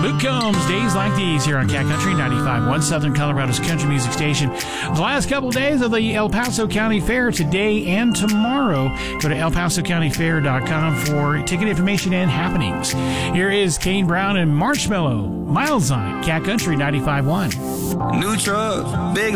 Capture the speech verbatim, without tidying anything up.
Luke Combs, Days Like These, here on Cat Country ninety-five point one, Southern Colorado's country music station. The last couple days of the El Paso County Fair, today and tomorrow. Go to el paso county fair dot com for ticket information and happenings. Here is Kane Brown and Marshmello, Miles on it, Cat Country ninety-five point one. New truck, big